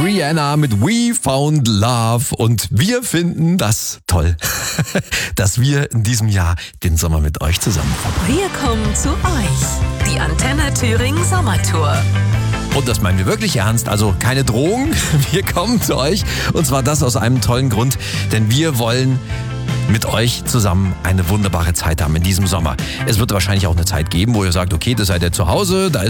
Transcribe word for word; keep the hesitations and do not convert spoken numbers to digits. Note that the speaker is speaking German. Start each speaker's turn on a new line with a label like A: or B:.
A: Rihanna mit We Found Love und wir finden das toll, dass wir in diesem Jahr den Sommer mit euch zusammen verbringen.
B: Wir kommen zu euch, die Antenne Thüringen Sommertour.
A: Und das meinen wir wirklich ernst, also keine Drohung, wir kommen zu euch und zwar das aus einem tollen Grund, denn wir wollen mit euch zusammen eine wunderbare Zeit haben in diesem Sommer. Es wird wahrscheinlich auch eine Zeit geben, wo ihr sagt, okay, das seid ihr zu Hause, da ist